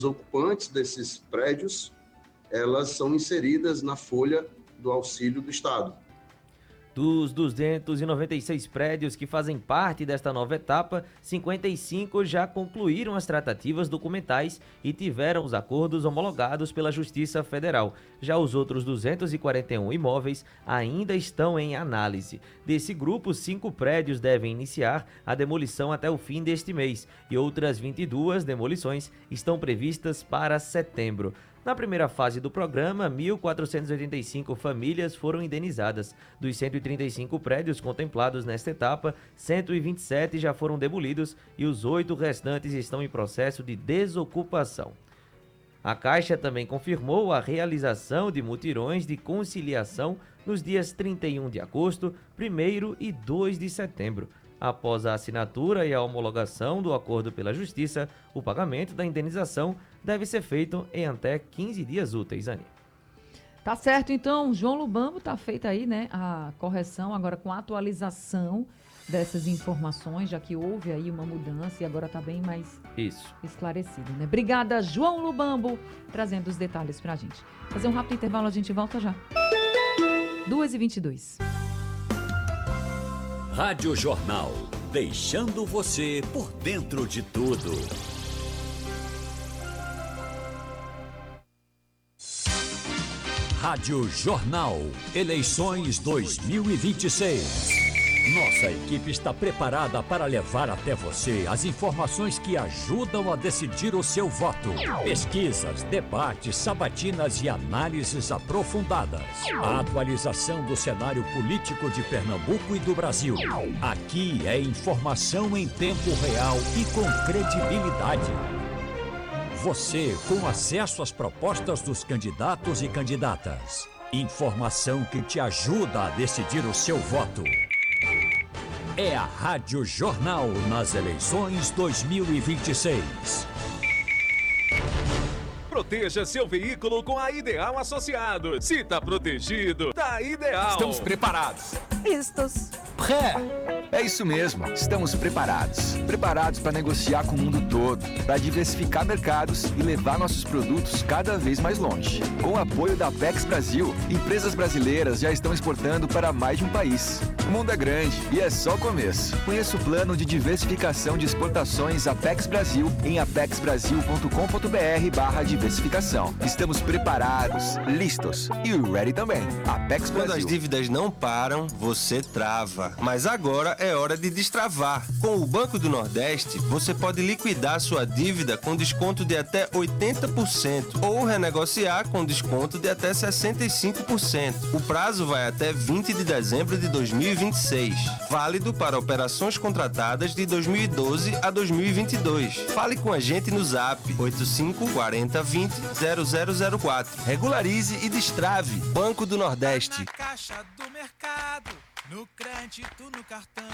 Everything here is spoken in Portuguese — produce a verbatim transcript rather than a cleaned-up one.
ocupantes desses prédios, elas são inseridas na folha do auxílio do Estado. Dos duzentos e noventa e seis prédios que fazem parte desta nova etapa, cinquenta e cinco já concluíram as tratativas documentais e tiveram os acordos homologados pela Justiça Federal. Já os outros duzentos e quarenta e um imóveis ainda estão em análise. Desse grupo, cinco prédios devem iniciar a demolição até o fim deste mês e outras vinte e duas demolições estão previstas para setembro. Na primeira fase do programa, mil quatrocentas e oitenta e cinco famílias foram indenizadas. Dos cento e trinta e cinco prédios contemplados nesta etapa, cento e vinte e sete já foram demolidos e os oito restantes estão em processo de desocupação. A Caixa também confirmou a realização de mutirões de conciliação nos dias trinta e um de agosto, primeiro e dois de setembro. Após a assinatura e a homologação do acordo pela Justiça, o pagamento da indenização deve ser feito em até quinze dias úteis, Ani. Tá certo, então, João Lubambo, tá feita aí, né, a correção, agora com a atualização dessas informações, já que houve aí uma mudança e agora tá bem mais Isso. esclarecido, né? Obrigada, João Lubambo, trazendo os detalhes pra gente. Fazer um rápido intervalo, a gente volta já. duas e vinte e dois. Rádio Jornal, deixando você por dentro de tudo. Rádio Jornal, eleições dois mil e vinte e seis. Nossa equipe está preparada para levar até você as informações que ajudam a decidir o seu voto. Pesquisas, debates, sabatinas e análises aprofundadas. A atualização do cenário político de Pernambuco e do Brasil. Aqui é informação em tempo real e com credibilidade. Você com acesso às propostas dos candidatos e candidatas. Informação que te ajuda a decidir o seu voto. É a Rádio Jornal nas eleições dois mil e vinte e seis. Proteja seu veículo com a Ideal Associados. Se tá protegido, tá ideal. Estamos preparados. Vistos. Pré. É isso mesmo, estamos preparados. Preparados para negociar com o mundo todo, para diversificar mercados e levar nossos produtos cada vez mais longe. Com o apoio da Apex Brasil, empresas brasileiras já estão exportando para mais de um país. O mundo é grande e é só o começo. Conheça o plano de diversificação de exportações Apex Brasil em apex brasil ponto com ponto b r barra diversificação. Estamos preparados, listos e ready também. Apex Brasil. Quando as dívidas não param, você trava. Mas agora é hora de destravar. Com o Banco do Nordeste, você pode liquidar sua dívida com desconto de até oitenta por cento ou renegociar com desconto de até sessenta e cinco por cento. O prazo vai até vinte de dezembro de dois mil e vinte e seis. Válido para operações contratadas de dois mil e doze a dois mil e vinte e dois. Fale com a gente no Zap oito cinco quatro zero vinte zero zero zero quatro. Regularize e destrave. Banco do Nordeste. Na caixa do mercado, no crédito, no cartão.